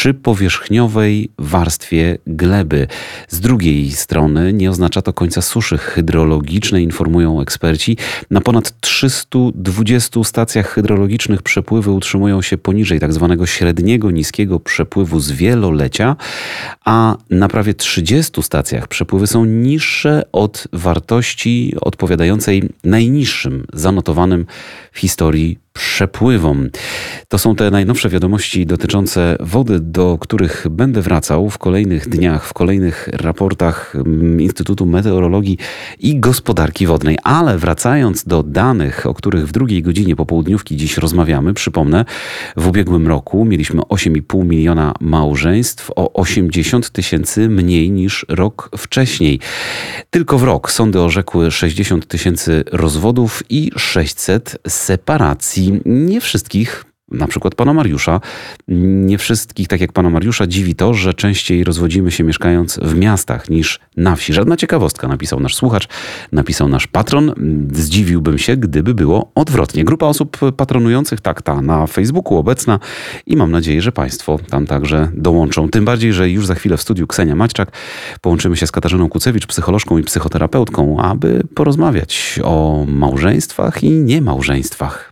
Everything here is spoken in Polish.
przy powierzchniowej warstwie gleby. Z drugiej strony nie oznacza to końca suszy hydrologicznej, informują eksperci. Na ponad 320 stacjach hydrologicznych przepływy utrzymują się poniżej tzw. średniego niskiego przepływu z wielolecia, a na prawie 30 stacjach przepływy są niższe od wartości odpowiadającej najniższym zanotowanym w historii przepływom. To są te najnowsze wiadomości dotyczące wody, do których będę wracał w kolejnych dniach, w kolejnych raportach Instytutu Meteorologii i Gospodarki Wodnej. Ale wracając do danych, o których w drugiej godzinie popołudniówki dziś rozmawiamy, przypomnę, w ubiegłym roku mieliśmy 8,5 miliona małżeństw, o 80 tysięcy mniej niż rok wcześniej. Tylko w rok sądy orzekły 60 tysięcy rozwodów i 600 separacji. Nie wszystkich, na przykład pana Mariusza, nie wszystkich, tak jak pana Mariusza, dziwi to, że częściej rozwodzimy się mieszkając w miastach niż na wsi. Żadna ciekawostka, napisał nasz słuchacz, napisał nasz patron. Zdziwiłbym się, gdyby było odwrotnie. Grupa osób patronujących, ta na Facebooku obecna i mam nadzieję, że państwo tam także dołączą. Tym bardziej, że już za chwilę w studiu Ksenia Maćczak. Połączymy się z Katarzyną Kucewicz, psycholożką i psychoterapeutką, aby porozmawiać o małżeństwach i niemałżeństwach.